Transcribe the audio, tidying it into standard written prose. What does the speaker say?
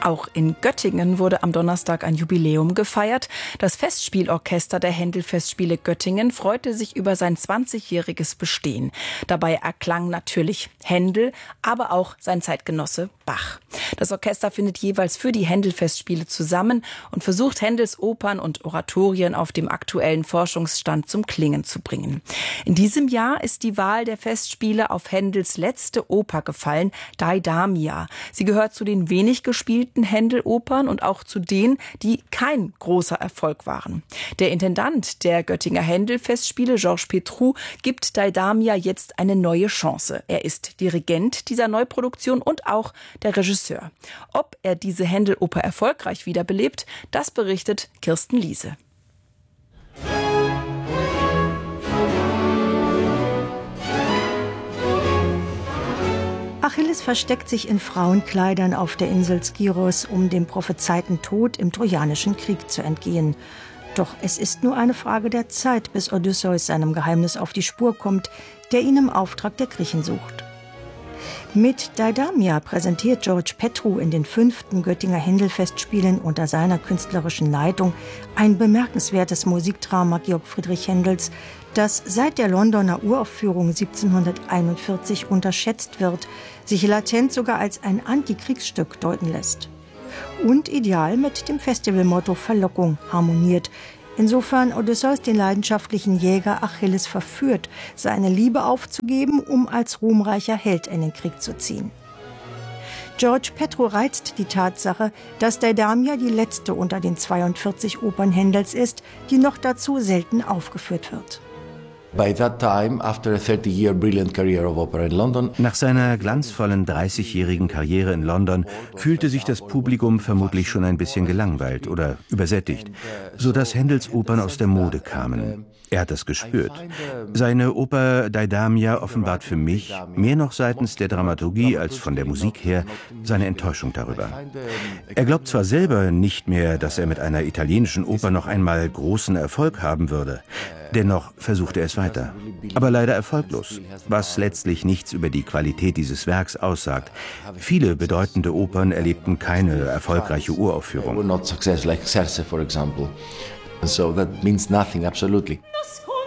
Auch in Göttingen wurde am Donnerstag ein Jubiläum gefeiert. Das Festspielorchester der Händel-Festspiele Göttingen freute sich über sein 20-jähriges Bestehen. Dabei erklang natürlich Händel, aber auch sein Zeitgenosse Bach. Das Orchester findet jeweils für die Händel-Festspiele zusammen und versucht, Händels Opern und Oratorien auf dem aktuellen Forschungsstand zum Klingen zu bringen. In diesem Jahr ist die Wahl der Festspiele auf Händels letzte Oper gefallen, Deidamia. Sie gehört zu den wenig gespielten Händel-Opern und auch zu denen, die kein großer Erfolg waren. Der Intendant der Göttinger Händel-Festspiele, Georges Petrou, gibt Deidamia jetzt eine neue Chance. Er ist Dirigent dieser Neuproduktion und auch der Regisseur. Ob er diese Händel-Oper erfolgreich wiederbelebt, das berichtet Kirsten Liese. Achilles versteckt sich in Frauenkleidern auf der Insel Skiros, um dem prophezeiten Tod im Trojanischen Krieg zu entgehen. Doch es ist nur eine Frage der Zeit, bis Odysseus seinem Geheimnis auf die Spur kommt, der ihn im Auftrag der Griechen sucht. Mit Deidamia präsentiert Georges Petrou in den 5. Göttinger Händel-Festspielen unter seiner künstlerischen Leitung ein bemerkenswertes Musikdrama Georg Friedrich Händels, das seit der Londoner Uraufführung 1741 unterschätzt wird, sich latent sogar als ein Antikriegsstück deuten lässt. Und ideal mit dem Festivalmotto Verlockung harmoniert, insofern Odysseus den leidenschaftlichen Jäger Achilles verführt, seine Liebe aufzugeben, um als ruhmreicher Held in den Krieg zu ziehen. Georges Petrou reizt die Tatsache, dass Deidamia die letzte unter den 42 Opern Händels ist, die noch dazu selten aufgeführt wird. Nach seiner glanzvollen 30-jährigen Karriere in London fühlte sich das Publikum vermutlich schon ein bisschen gelangweilt oder übersättigt, sodass Händels Opern aus der Mode kamen. Er hat das gespürt. Seine Oper Deidamia offenbart für mich, mehr noch seitens der Dramaturgie als von der Musik her, seine Enttäuschung darüber. Er glaubt zwar selber nicht mehr, dass er mit einer italienischen Oper noch einmal großen Erfolg haben würde. Dennoch versucht er es weiter. Aber leider erfolglos, was letztlich nichts über die Qualität dieses Werks aussagt. Viele bedeutende Opern erlebten keine erfolgreiche Uraufführung. So that means nothing, absolutely.